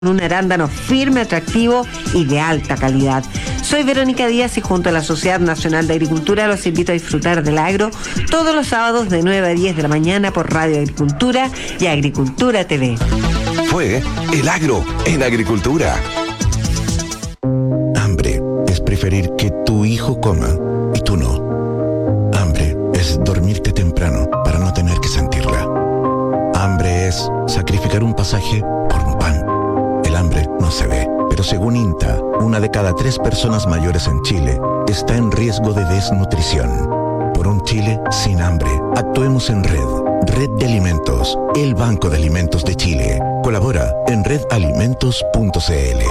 un arándano firme, atractivo y de alta calidad. Soy Verónica Díaz y junto a la Sociedad Nacional de Agricultura los invito a disfrutar del agro todos los sábados de 9 a 10 de la mañana por Radio Agricultura y Agricultura TV. Fue El Agro en Agricultura. Hambre es preferir que tu hijo coma y tú no. Hambre es dormirte temprano para no tener que sentirla. Hambre es sacrificar un pasaje por un pan. El hambre no se ve, pero según INTA, 1 de cada 3 personas mayores en Chile está en riesgo de desnutrición. Por un Chile sin hambre, actuemos en red. Red de Alimentos, el Banco de Alimentos de Chile. Colabora en redalimentos.cl.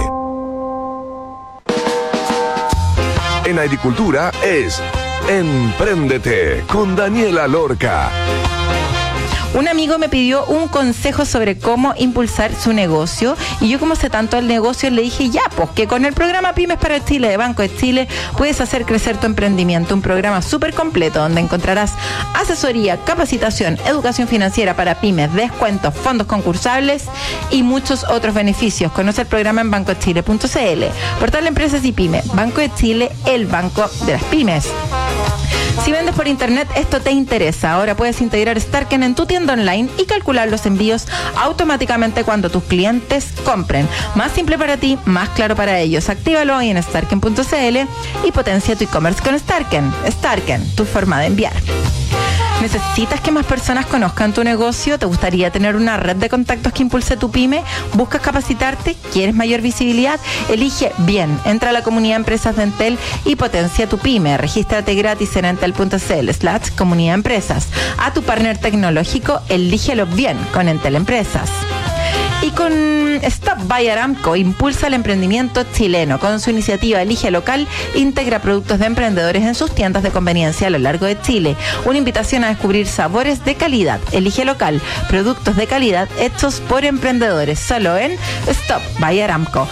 En Agricultura es Empréndete con Daniela Lorca. Un amigo me pidió un consejo sobre cómo impulsar su negocio y yo, como sé tanto del negocio, le dije pues que con el programa Pymes para Chile de Banco de Chile puedes hacer crecer tu emprendimiento, un programa súper completo donde encontrarás asesoría, capacitación, educación financiera para pymes, descuentos, fondos concursables y muchos otros beneficios. Conoce el programa en bancochile.cl. Portal de Empresas y Pymes, Banco de Chile, el banco de las pymes. Si vendes por internet, esto te interesa. Ahora puedes integrar Starken en tu tienda online y calcular los envíos automáticamente cuando tus clientes compren. Más simple para ti, más claro para ellos. Actívalo hoy en starken.cl y potencia tu e-commerce con Starken. Starken, tu forma de enviar. ¿Necesitas que más personas conozcan tu negocio? ¿Te gustaría tener una red de contactos que impulse tu pyme? ¿Buscas capacitarte? ¿Quieres mayor visibilidad? Elige bien. Entra a la comunidad Empresas de Entel y potencia tu pyme. Regístrate gratis en entel.cl/comunidad empresas. A tu partner tecnológico, elígelo bien con Entel Empresas. Y con Stop by Aramco impulsa el emprendimiento chileno. Con su iniciativa Elige Local, integra productos de emprendedores en sus tiendas de conveniencia a lo largo de Chile. Una invitación a descubrir sabores de calidad. Elige Local, productos de calidad hechos por emprendedores. Solo en Stop by Aramco.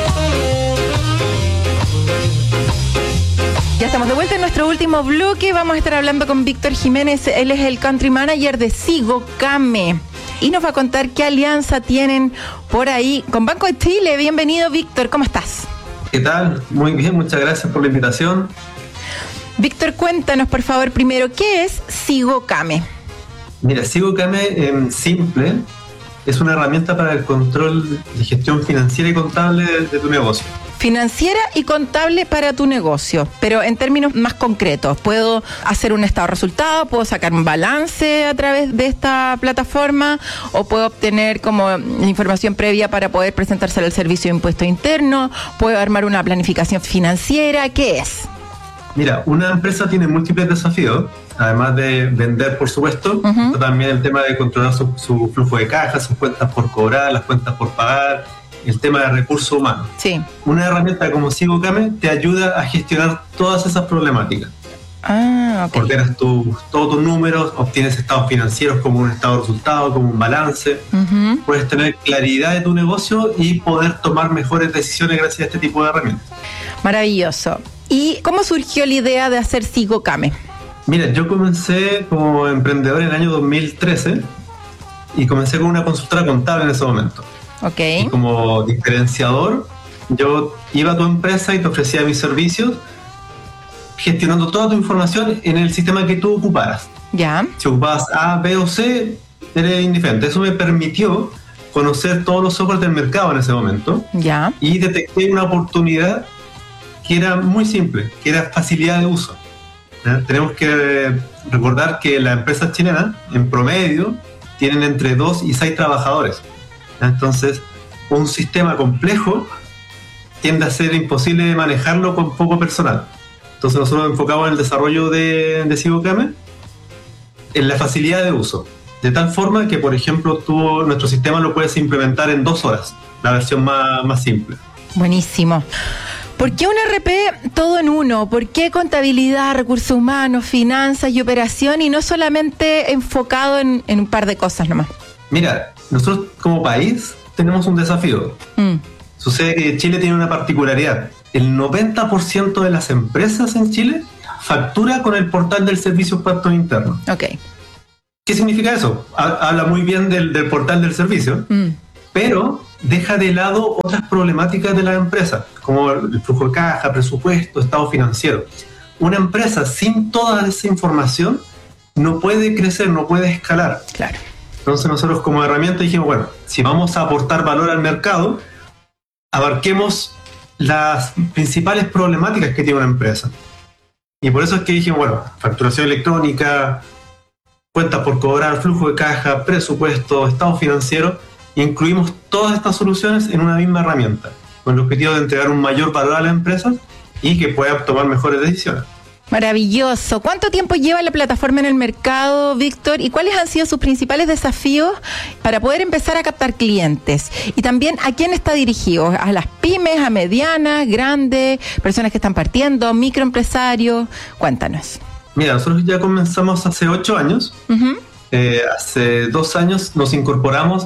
Ya estamos de vuelta en nuestro último bloque. Vamos a estar hablando con Víctor Jiménez. Él es el country manager de Sigocame. Y nos va a contar qué alianza tienen por ahí con Banco de Chile. Bienvenido, Víctor, ¿cómo estás? ¿Qué tal? Muy bien, muchas gracias por la invitación. Víctor, cuéntanos, por favor, primero, ¿qué es Sigocame? Mira, Sigocame, en simple, es una herramienta para el control de gestión financiera y contable de tu negocio. Financiera y contable para tu negocio, pero en términos más concretos, ¿puedo hacer un estado de resultado? ¿Puedo sacar un balance a través de esta plataforma? ¿O puedo obtener como información previa para poder presentársela al servicio de impuesto interno? ¿Puedo armar una planificación financiera? ¿Qué es? Mira, una empresa tiene múltiples desafíos, además de vender, por supuesto, también el tema de controlar su flujo de caja, sus cuentas por cobrar, las cuentas por pagar, el tema de recursos humanos. Sí. Una herramienta como Sigocame te ayuda a gestionar todas esas problemáticas. Ok. Ordenas todos tus números, obtienes estados financieros como un estado de resultado, como un balance. Puedes tener claridad de tu negocio y poder tomar mejores decisiones gracias a este tipo de herramientas. Maravilloso. ¿Y cómo surgió la idea de hacer Sigocame? Mira, yo comencé como emprendedor en el año 2013 y comencé con una consultora contable en ese momento. Okay. Y como diferenciador, yo iba a tu empresa y te ofrecía mis servicios gestionando toda tu información en el sistema que tú ocuparas. Ya. Si ocupabas A, B o C, eres indiferente. Eso me permitió conocer todos los softwares del mercado en ese momento. Ya. Y detecté una oportunidad que era muy simple, que era facilidad de uso. Tenemos que recordar que las empresas chilenas, en promedio, tienen entre 2 y 6 trabajadores. Entonces, un sistema complejo tiende a ser imposible de manejarlo con poco personal. Entonces, nosotros nos enfocamos en el desarrollo de Sigocame, en la facilidad de uso. De tal forma que, por ejemplo, nuestro sistema lo puedes implementar en 2 horas, la versión más simple. Buenísimo. ¿Por qué un RP todo en uno? ¿Por qué contabilidad, recursos humanos, finanzas y operación y no solamente enfocado en un par de cosas nomás? Mira, nosotros como país tenemos un desafío. Sucede que Chile tiene una particularidad. El 90% de las empresas en Chile factura con el portal del Servicio de Impuestos Internos. Ok. ¿Qué significa eso? Habla muy bien del portal del servicio, pero deja de lado otras problemáticas de la empresa, como el flujo de caja, presupuesto, estado financiero. Una empresa sin toda esa información no puede crecer, no puede escalar. Claro. Entonces nosotros como herramienta dijimos, bueno, si vamos a aportar valor al mercado, abarquemos las principales problemáticas que tiene una empresa. Y por eso es que dijimos, bueno, facturación electrónica, cuentas por cobrar, flujo de caja, presupuesto, estado financiero, incluimos todas estas soluciones en una misma herramienta, con el objetivo de entregar un mayor valor a las empresas y que puedan tomar mejores decisiones. Maravilloso. ¿Cuánto tiempo lleva la plataforma en el mercado, Víctor? ¿Y cuáles han sido sus principales desafíos para poder empezar a captar clientes? Y también, ¿a quién está dirigido? ¿A las pymes, a medianas, grandes, personas que están partiendo, microempresarios? Cuéntanos. Mira, nosotros ya comenzamos hace 8 años. Uh-huh. Hace 2 años nos incorporamos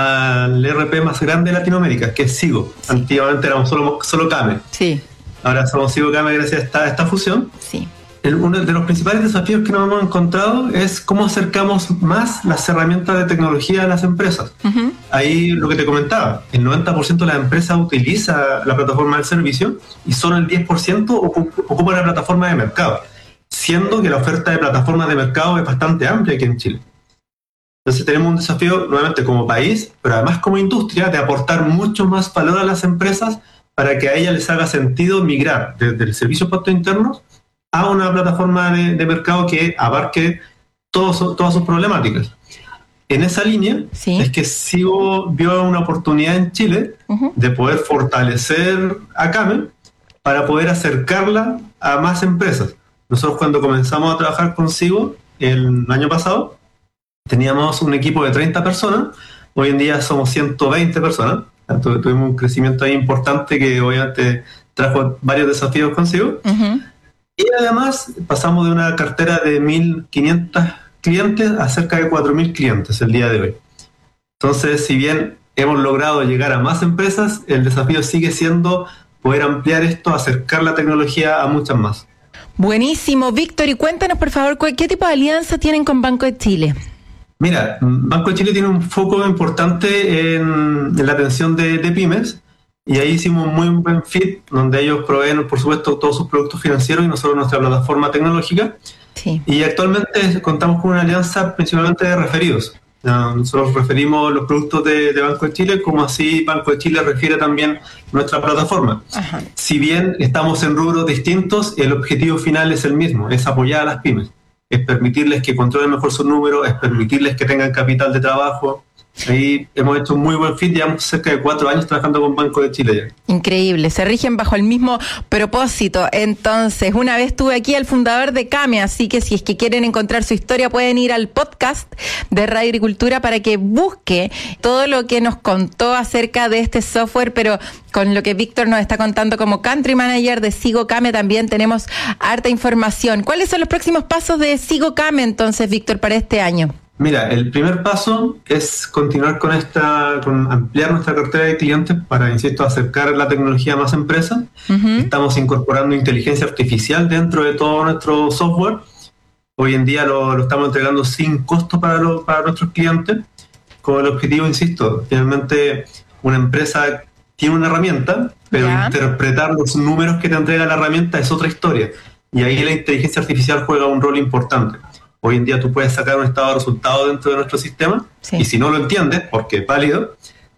al ERP más grande de Latinoamérica, que es Sigo. Sí. Antiguamente éramos solo Kame. Sí. Ahora somos Sigo Kame gracias a esta fusión. Sí. Uno de los principales desafíos que nos hemos encontrado es cómo acercamos más las herramientas de tecnología a las empresas. Uh-huh. Ahí lo que te comentaba, el 90% de las empresas utiliza la plataforma del servicio y solo el 10% ocupa la plataforma de mercado, siendo que la oferta de plataformas de mercado es bastante amplia aquí en Chile. Entonces tenemos un desafío nuevamente como país, pero además como industria, de aportar mucho más valor a las empresas para que a ellas les haga sentido migrar desde el servicio de impuestos internos a una plataforma de mercado que abarque todas sus problemáticas. En esa línea ¿sí? es que Sigo vio una oportunidad en Chile uh-huh. de poder fortalecer a Kame para poder acercarla a más empresas. Nosotros cuando comenzamos a trabajar con Sigo el año pasado, teníamos un equipo de 30 personas, hoy en día somos 120 personas. Tuvimos un crecimiento ahí importante que obviamente trajo varios desafíos consigo. Uh-huh. Y además pasamos de una cartera de 1.500 clientes a cerca de 4.000 clientes el día de hoy. Entonces, si bien hemos logrado llegar a más empresas, el desafío sigue siendo poder ampliar esto, acercar la tecnología a muchas más. Buenísimo, Víctor. Y cuéntanos, por favor, ¿qué tipo de alianza tienen con Banco de Chile? Mira, Banco de Chile tiene un foco importante en la atención de pymes y ahí hicimos un muy buen fit donde ellos proveen, por supuesto, todos sus productos financieros y nosotros nuestra plataforma tecnológica. Sí. Y actualmente contamos con una alianza principalmente de referidos. Nosotros referimos los productos de Banco de Chile, como así Banco de Chile refiere también nuestra plataforma. Ajá. Si bien estamos en rubros distintos, el objetivo final es el mismo, es apoyar a las pymes. Es permitirles que controlen mejor sus números, es permitirles que tengan capital de trabajo. Ahí hemos hecho un muy buen fit, llevamos cerca de 4 años trabajando con Banco de Chile ya. Increíble, se rigen bajo el mismo propósito. Entonces, una vez tuve aquí al fundador de Kame, así que si es que quieren encontrar su historia pueden ir al podcast de Radio Agricultura para que busque todo lo que nos contó acerca de este software, pero con lo que Víctor nos está contando como Country Manager de Sigo Kame también tenemos harta información. ¿Cuáles son los próximos pasos de Sigo Kame entonces, Víctor, para este año? Mira, el primer paso es continuar con ampliar nuestra cartera de clientes para, insisto, acercar la tecnología a más empresas. Uh-huh. Estamos incorporando inteligencia artificial dentro de todo nuestro software. Hoy en día lo estamos entregando sin costo para nuestros clientes, con el objetivo, insisto, finalmente una empresa tiene una herramienta, pero interpretar los números que te entrega la herramienta es otra historia. Y ahí la inteligencia artificial juega un rol importante. Hoy en día tú puedes sacar un estado de resultado dentro de nuestro sistema sí. y si no lo entiendes, porque es válido,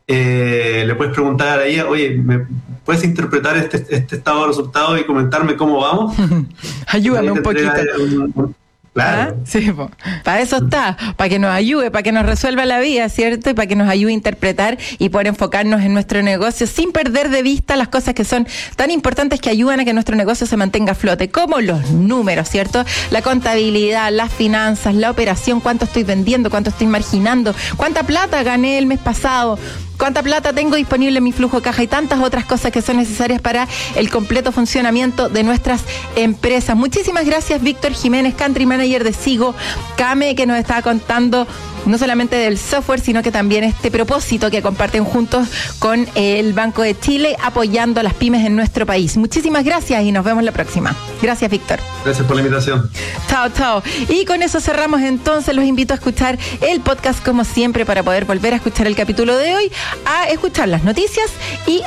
le puedes preguntar a ella, oye, ¿me puedes interpretar este estado de resultado y comentarme cómo vamos? Ayúdame un poquito. Claro. ¿Ah? Sí, para eso está, para que nos ayude, para que nos resuelva la vida, ¿cierto? Y para que nos ayude a interpretar y poder enfocarnos en nuestro negocio sin perder de vista las cosas que son tan importantes que ayudan a que nuestro negocio se mantenga a flote, como los números, ¿cierto? La contabilidad, las finanzas, la operación, cuánto estoy vendiendo, cuánto estoy marginando, cuánta plata gané el mes pasado, cuánta plata tengo disponible en mi flujo de caja y tantas otras cosas que son necesarias para el completo funcionamiento de nuestras empresas. Muchísimas gracias, Víctor Jiménez, Country Manager de Sigo Kame, que nos estaba contando no solamente del software, sino que también este propósito que comparten juntos con el Banco de Chile, apoyando a las pymes en nuestro país. Muchísimas gracias y nos vemos la próxima. Gracias, Víctor. Gracias por la invitación. Chao, chao. Y con eso cerramos entonces. Los invito a escuchar el podcast como siempre para poder volver a escuchar el capítulo de hoy, a escuchar las noticias y